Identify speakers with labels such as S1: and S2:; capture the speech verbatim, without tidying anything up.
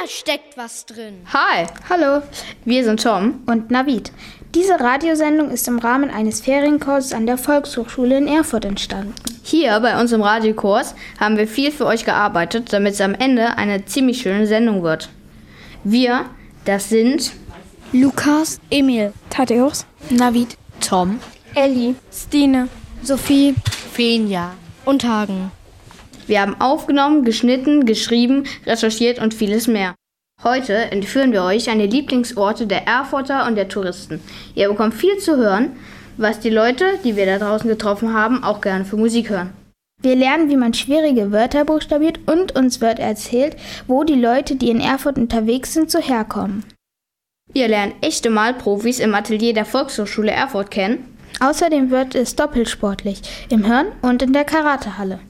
S1: steckt was drin.
S2: Hi,
S3: hallo,
S2: wir sind Tom
S3: und Navid. Diese Radiosendung ist im Rahmen eines Ferienkurses an der Volkshochschule in Erfurt entstanden.
S2: Hier bei uns im Radiokurs haben wir viel für euch gearbeitet, damit es am Ende eine ziemlich schöne Sendung wird. Wir, das sind
S4: Lukas, Emil,
S5: Thaddäus,
S4: Navid,
S5: Tom,
S4: Elli, Stine, Sophie,
S1: Fenja und Hagen.
S2: Wir haben aufgenommen, geschnitten, geschrieben, recherchiert und vieles mehr. Heute entführen wir euch an die Lieblingsorte der Erfurter und der Touristen. Ihr bekommt viel zu hören, was die Leute, die wir da draußen getroffen haben, auch gerne für Musik hören.
S3: Wir lernen, wie man schwierige Wörter buchstabiert und uns wird erzählt, wo die Leute, die in Erfurt unterwegs sind, so herkommen.
S2: Wir lernen echte Malprofis im Atelier der Volkshochschule Erfurt kennen.
S3: Außerdem wird es doppelsportlich, im Hirn und in der Karatehalle.